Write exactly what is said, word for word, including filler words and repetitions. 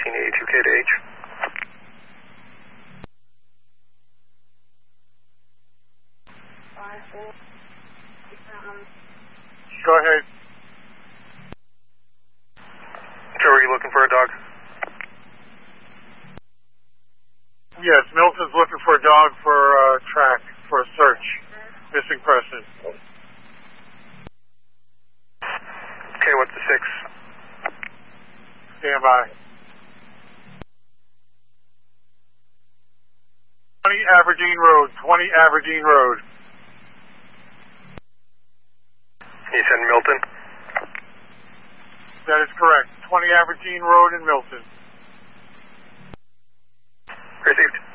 thirteen eighty-two K to H. Go ahead. Joe, are you looking for a dog? Yes, Milton's looking for a dog for a uh, track, for a search. Missing person. Okay, what's the six? Stand by. twenty Aberdeen Road, twenty Aberdeen Road. You said Milton? That is correct. twenty Aberdeen Road in Milton. Received.